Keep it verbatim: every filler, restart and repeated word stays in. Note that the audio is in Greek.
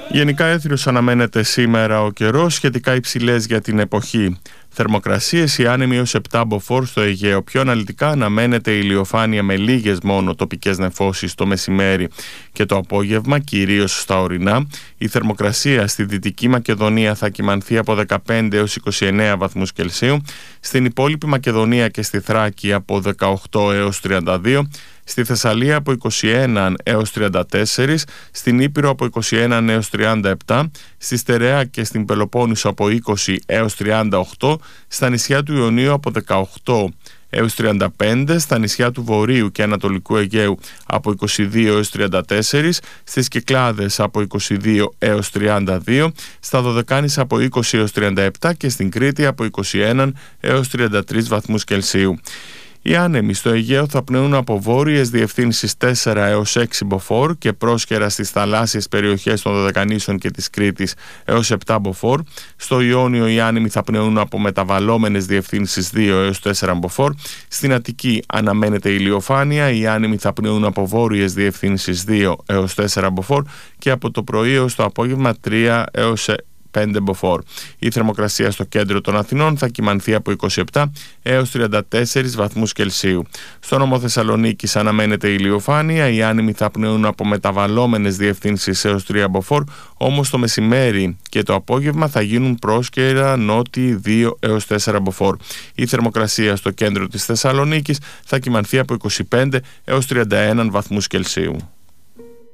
Γενικά έθριος αναμένεται σήμερα ο καιρός, σχετικά υψηλές για την εποχή. Θερμοκρασίες, οι άνεμοι έως επτά μποφόρ στο Αιγαίο. Πιο αναλυτικά αναμένεται ηλιοφάνεια με λίγες μόνο τοπικές νεφώσεις το μεσημέρι και το απόγευμα, κυρίως στα ορεινά. Η θερμοκρασία στη Δυτική Μακεδονία θα κυμανθεί από δεκαπέντε έως είκοσι εννέα βαθμούς Κελσίου, στην υπόλοιπη Μακεδονία και στη Θράκη από δεκαοκτώ έως τριάντα δύο, στη Θεσσαλία από είκοσι ένα έως τριάντα τέσσερα, στην Ήπειρο από είκοσι ένα έως τριάντα επτά, στη Στερεά και στην Πελοπόννησο από είκοσι έως τριάντα οκτώ, στα νησιά του Ιωνίου από δεκαοκτώ έως τριάντα πέντε, στα νησιά του Βορείου και Ανατολικού Αιγαίου από είκοσι δύο έως τριάντα τέσσερα, στις Κυκλάδες από είκοσι δύο έως τριάντα δύο, στα Δωδεκάνησα από είκοσι έως τριάντα επτά και στην Κρήτη από είκοσι ένα έως τριάντα τρεις βαθμούς Κελσίου. Οι άνεμοι στο Αιγαίο θα πνέουν από βόρειες διευθύνσεις τέσσερα έως έξι μποφόρ και πρόσκαιρα στις θαλάσσιες περιοχές των Δωδεκανήσων και της Κρήτης έως επτά μποφόρ. Στο Ιόνιο οι άνεμοι θα πνέουν από μεταβαλλόμενες διευθύνσεις δύο έως τέσσερα μποφόρ. Στην Αττική αναμένεται ηλιοφάνεια, οι άνεμοι θα πνέουν από βόρειες διευθύνσεις δύο έως τέσσερα μποφόρ και από το πρωί έως το απόγευμα τρία έως πέντε μποφόρ. Η θερμοκρασία στο κέντρο των Αθηνών θα κυμανθεί από είκοσι επτά έως τριάντα τέσσερα βαθμούς Κελσίου. Στο νόμο Θεσσαλονίκης αναμένεται ηλιοφάνεια, οι άνεμοι θα πνέουν από μεταβαλλόμενες διευθύνσεις έως τρία μποφόρ, όμως το μεσημέρι και το απόγευμα θα γίνουν πρόσκαιρα νότιοι δύο έως τέσσερα μποφόρ. Η θερμοκρασία στο κέντρο της Θεσσαλονίκης θα κυμανθεί από είκοσι πέντε έως τριάντα ένα βαθμούς Κελσίου.